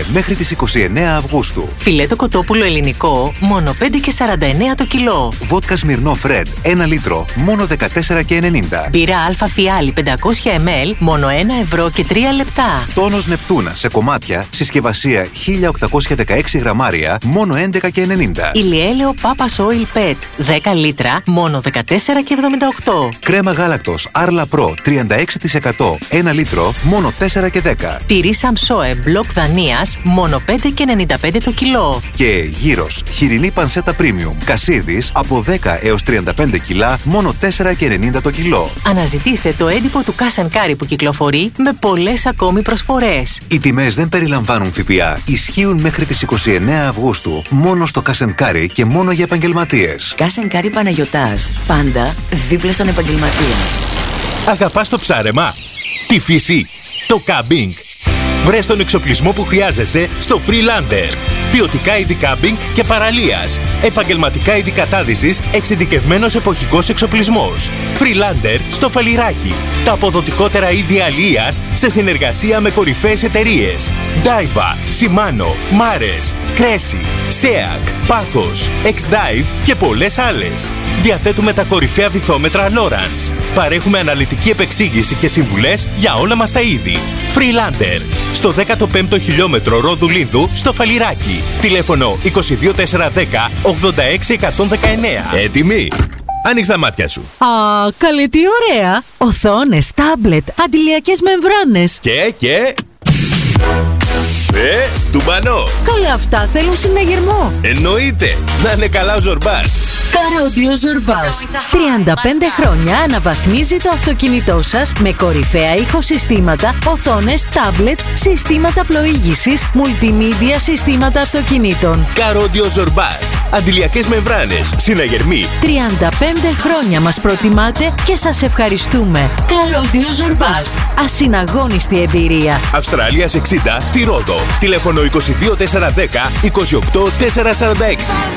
μέχρι τις 29 Αυγούστου. Φιλέτο κοτόπουλο ελληνικό, μόνο 5,49 το κιλό. Βότκα Σμυρνόφ Red, 1 λίτρο, μόνο 14,90. Μπύρα Αλφα Φιάλη 500 ml, μόνο 1 ευρώ και 3 λεπτά. Τόνος Νεπτούνα σε κομμάτια, συσκευασία 1816 γραμμάρια, μόνο 11,90. Ηλιέλαιο Papa's Oil Pet, 10 λίτρα, μόνο 14,78. Κρέμα γάλακτος Arla Pro 36%, 1 λίτρο, μόνο 4,10. Τυρί Σαμσόε μπλοκ Δανίας, μόνο 5,95 το κιλό. Και γύρος χοιρινή πανσέτα premium Κασίδης από 10 έως 35 κιλά, μόνο 4,90 το κιλό. Αναζητήστε το έντυπο του Cash & Carry που κυκλοφορεί με πολλές ακόμη προσφορές. Οι τιμές δεν περιλαμβάνουν ΦΠΑ. Ισχύουν μέχρι τις 29 Αυγούστου. Μόνο στο Cash & Carry και μόνο για επαγγελματίες. Cash & Carry Παναγιωτάς. Πάντα δίπλα στον επαγγελματία. Αγαπάς το ψάρεμα, τη φύση, το κάμπινγκ? Βρες τον εξοπλισμό που χρειάζεσαι στο Freelander. Ποιοτικά είδη κάμπινγκ και παραλίας. Επαγγελματικά είδη κατάδυσης, εξειδικευμένος εποχικός εξοπλισμός. Freelander στο Φαλιράκι. Τα αποδοτικότερα είδη αλίας σε συνεργασία με κορυφαίες εταιρείες. Daiwa, Shimano, Mares, Cressy, Seac, Pathos, X-Dive και πολλές άλλες. Διαθέτουμε τα κορυφαία βυθόμετρα Lowrance. Παρέχουμε αναλυτική επεξήγηση και συμβουλές για όλα μας τα είδη. Freelander. Στο 15ο χιλιόμετρο Ρόδου Λίνδου στο Φαλιράκι. Τηλέφωνο 22410 86119. Έτοιμοι? Ανοίξ τα μάτια σου. Α, καλή, τι ωραία! Οθόνες, τάμπλετ, αντιλιακές μεμβράνες. Και... τουμπανό. Καλά, αυτά θέλουν συναγερμό. Εννοείται. Να είναι καλά ο Ζορμπάς. Καρόντιο Ζορμπάς. 35 χρόνια αναβαθμίζει το αυτοκίνητό σας με κορυφαία ηχοσυστήματα, οθόνες, τάμπλετς, συστήματα πλοήγησης, multimedia συστήματα αυτοκινήτων. Καρόντιο Ζορμπάς. Αντιλιακές μεμβράνες, συναγερμοί. 35 χρόνια μας προτιμάτε και σας ευχαριστούμε. Καρόντιο Ζορμπάς. Ασυναγώνιστη εμπειρία. Αυστραλίας 60 στη Ρόδο. Τηλέφωνο 22410 28446.